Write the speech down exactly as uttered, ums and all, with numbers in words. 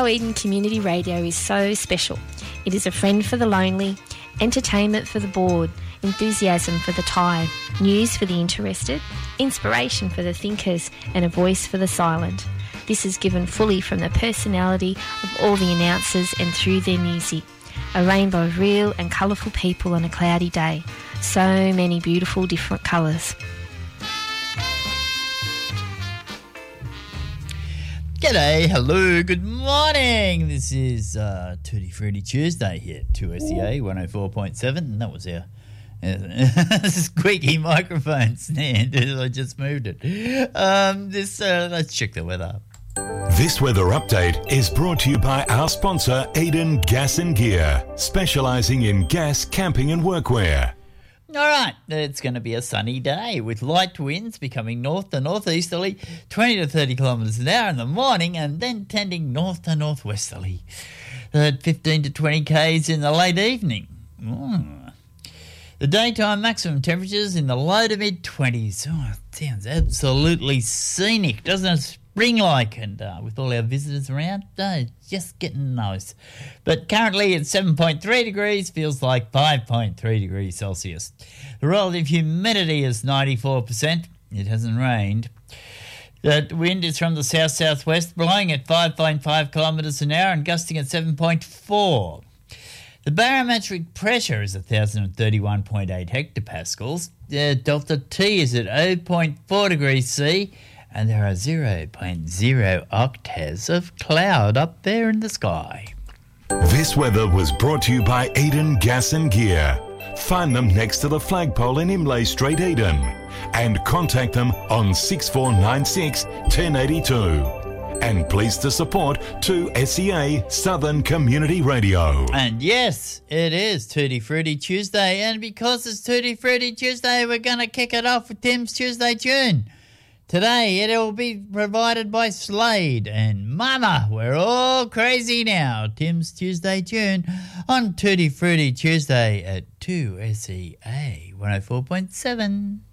Eden Community Radio is so special. It is a friend for the lonely, entertainment for the bored, enthusiasm for the tired, news for the interested, inspiration for the thinkers, and a voice for the silent. This is given fully from the personality of all the announcers and through their music. A rainbow of real and colourful people on a cloudy day. So many beautiful different colours. G'day, hello, good morning. This is uh, Tutti Frutti Tuesday here at two S E A one oh four point seven, and that was our uh, squeaky microphone stand as I just moved it. Um, this uh, let's check the weather. This weather update is brought to you by our sponsor Eden Gas and Gear, specialising in gas, camping and workwear. All right, it's going to be a sunny day with light winds becoming north to northeasterly, twenty to thirty kilometres an hour in the morning, and then tending north to northwesterly at fifteen to twenty k's in the late evening. Mm. The daytime maximum temperatures in the low to mid twenties. Oh, it sounds absolutely scenic, doesn't it? Spring-like, and uh, with all our visitors around, uh, just getting nice. But currently it's seven point three degrees, feels like five point three degrees Celsius. The relative humidity is ninety-four percent. It hasn't rained. The wind is from the south-southwest, blowing at five point five kilometres an hour and gusting at seven point four. The barometric pressure is one thousand thirty-one point eight hectopascals. The delta T is at zero point four degrees C. And there are zero point zero octaves of cloud up there in the sky. This weather was brought to you by Eden Gas and Gear. Find them next to the flagpole in Imlay Street, Eden. And contact them on six four nine six, one zero eight two. And pleased to support two S E A Southern Community Radio. And yes, it is Tutti Frutti Tuesday. And because it's Tutti Frutti Tuesday, we're going to kick it off with Tim's Tuesday Tune. Today it will be provided by Slade and Mama. We're all crazy now. Tim's Tuesday Tune on Tutti Frutti Tuesday at two S E A one oh four point seven.